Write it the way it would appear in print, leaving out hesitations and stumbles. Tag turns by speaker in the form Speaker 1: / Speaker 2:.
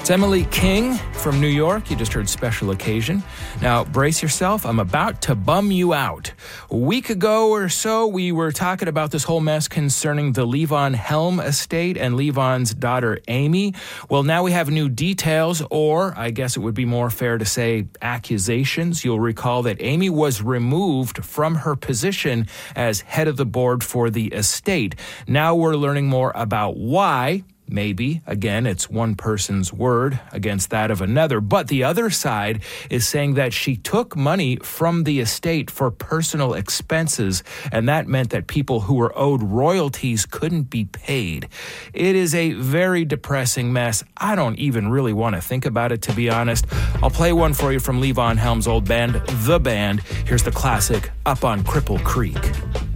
Speaker 1: It's Emily King from New York. You just heard Special Occasion. Now, brace yourself. I'm about to bum you out. A week ago or so, we were talking about this whole mess concerning the Levon Helm estate and Levon's daughter, Amy. Well, now we have new details, or I guess it would be more fair to say accusations. You'll recall that Amy was removed from her position as head of the board for the estate. Now we're learning more about why. Maybe, again, it's one person's word against that of another. But the other side is saying that she took money from the estate for personal expenses, and that meant that people who were owed royalties couldn't be paid. It is a very depressing mess. I don't even really want to think about it, to be honest. I'll play one for you from Levon Helm's old band, The Band. Here's the classic, Up on Cripple Creek.